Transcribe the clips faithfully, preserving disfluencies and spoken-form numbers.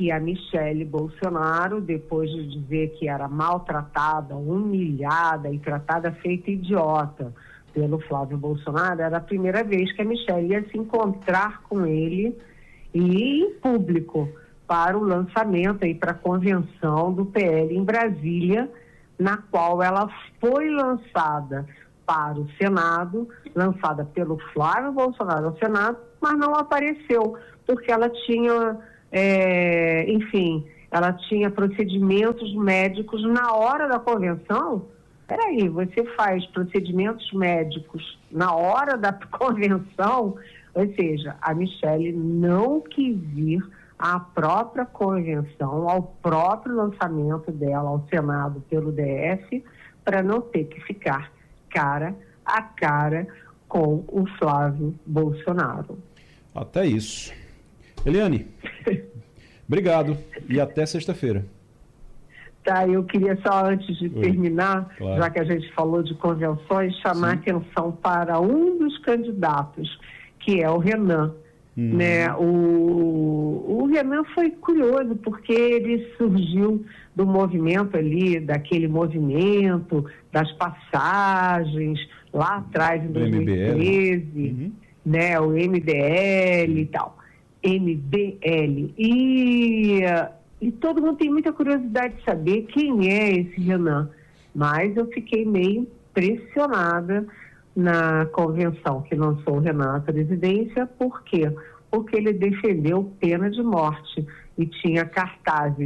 que a Michele Bolsonaro, depois de dizer que era maltratada, humilhada e tratada feita idiota pelo Flávio Bolsonaro, era a primeira vez que a Michele ia se encontrar com ele e em público para o lançamento e para a convenção do P L em Brasília, na qual ela foi lançada para o Senado, lançada pelo Flávio Bolsonaro ao Senado, mas não apareceu, porque ela tinha, é, enfim, ela tinha procedimentos médicos na hora da convenção. Peraí, você faz procedimentos médicos na hora da convenção, ou seja, a Michele não quis ir à própria convenção, ao próprio lançamento dela ao Senado pelo D F, para não ter que ficar cara a cara com o Flávio Bolsonaro. Até isso. Eliane, obrigado e até sexta-feira. Tá, eu queria só, antes de Oi. terminar, Claro. já que a gente falou de convenções, chamar Sim. atenção para um dos candidatos, que é o Renan. Hum. Né? O, o Renan foi curioso, porque ele surgiu do movimento ali, daquele movimento das passagens, lá atrás, em Do dois mil e treze, Uhum. né? O M D L e tal. M D L. E... E todo mundo tem muita curiosidade de saber quem é esse Renan. Mas eu fiquei meio impressionada na convenção que lançou o Renan à presidência. Por quê? Porque ele defendeu pena de morte e tinha cartazes.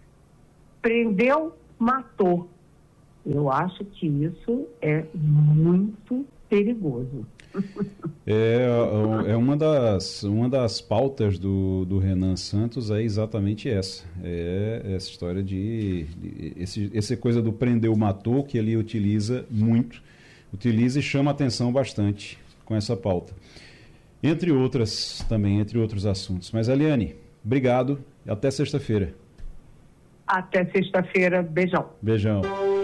Prendeu, matou. Eu acho que isso é muito perigoso. É, é uma das, uma das pautas do, do Renan Santos é exatamente essa. É essa história de... de esse, essa coisa do prendeu, matou, que ele utiliza muito. Utiliza e chama atenção bastante com essa pauta. Entre outras também, entre outros assuntos. Mas, Eliane, obrigado e até sexta-feira. Até sexta-feira. Beijão. Beijão.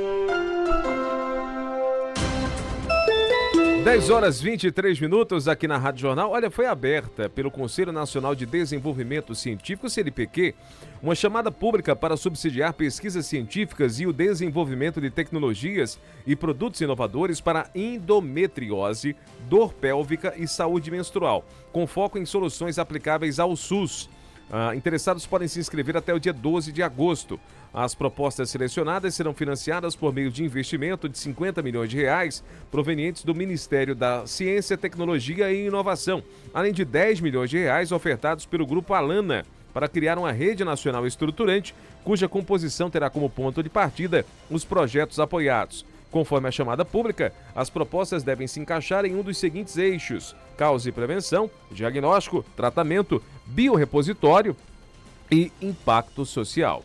dez horas e vinte e três minutos aqui na Rádio Jornal. Olha, foi aberta pelo Conselho Nacional de Desenvolvimento Científico, C N Pq, uma chamada pública para subsidiar pesquisas científicas e o desenvolvimento de tecnologias e produtos inovadores para endometriose, dor pélvica e saúde menstrual, com foco em soluções aplicáveis ao SUS. Ah, interessados podem se inscrever até o dia doze de agosto. As propostas selecionadas serão financiadas por meio de investimento de cinquenta milhões de reais provenientes do Ministério da Ciência, Tecnologia e Inovação, além de dez milhões de reais ofertados pelo Grupo Alana para criar uma rede nacional estruturante, cuja composição terá como ponto de partida os projetos apoiados. Conforme a chamada pública, as propostas devem se encaixar em um dos seguintes eixos: causa e prevenção, diagnóstico, tratamento, biorrepositório e impacto social.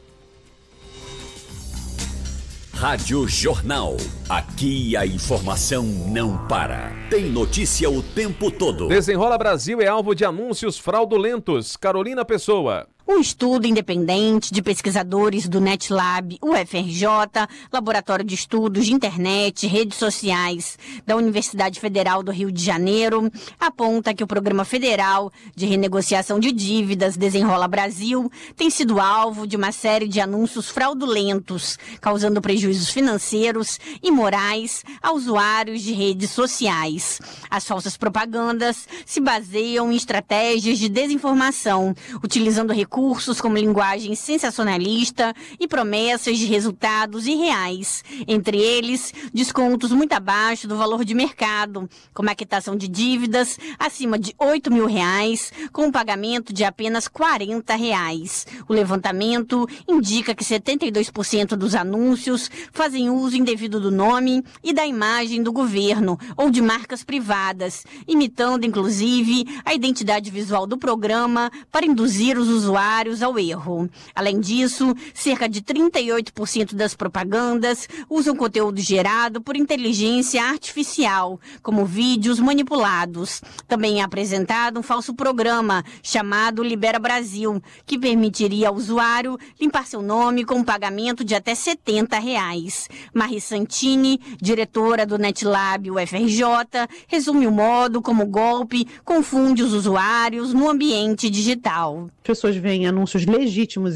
Rádio Jornal. Aqui a informação não para. Tem notícia o tempo todo. Desenrola Brasil é alvo de anúncios fraudulentos. Carolina Pessoa. Um estudo independente de pesquisadores do NetLab, U F R J, Laboratório de Estudos de Internet e Redes Sociais da Universidade Federal do Rio de Janeiro, aponta que o Programa Federal de Renegociação de Dívidas Desenrola Brasil tem sido alvo de uma série de anúncios fraudulentos, causando prejuízos financeiros e morais a usuários de redes sociais. As falsas propagandas se baseiam em estratégias de desinformação, utilizando recursos Recursos como linguagem sensacionalista e promessas de resultados irreais, entre eles descontos muito abaixo do valor de mercado, como a quitação de dívidas acima de oito mil reais, com um pagamento de apenas quarenta reais. O levantamento indica que setenta e dois por cento dos anúncios fazem uso indevido do nome e da imagem do governo ou de marcas privadas, imitando inclusive a identidade visual do programa para induzir os usuários ao erro. Além disso, cerca de trinta e oito por cento das propagandas usam conteúdo gerado por inteligência artificial, como vídeos manipulados. Também é apresentado um falso programa chamado Libera Brasil, que permitiria ao usuário limpar seu nome com um pagamento de até setenta reais. Marri Santini, diretora do NetLab U F R J, resume o modo como o golpe confunde os usuários no ambiente digital. As pessoas veem anúncios legítimos